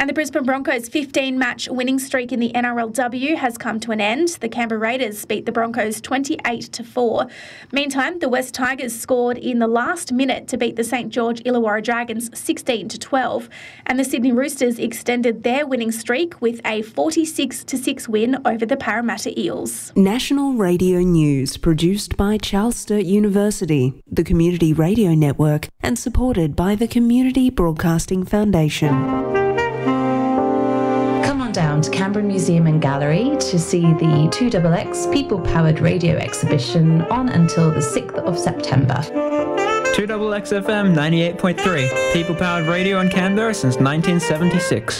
And the Brisbane Broncos' 15-match winning streak in the NRLW has come to an end. The Canberra Raiders beat the Broncos 28-4. Meantime, the West Tigers scored in the last minute to beat the St George Illawarra Dragons 16-12. And the Sydney Roosters extended their winning streak with a 46-6 win over the Parramatta Eels. National Radio News, produced by Charles Sturt University, the Community Radio Network, and supported by the Community Broadcasting Foundation. Down to Canberra Museum and Gallery to see the 2XX People Powered Radio exhibition on until the 6th of September. 2XX FM 98.3, People Powered Radio in Canberra since 1976.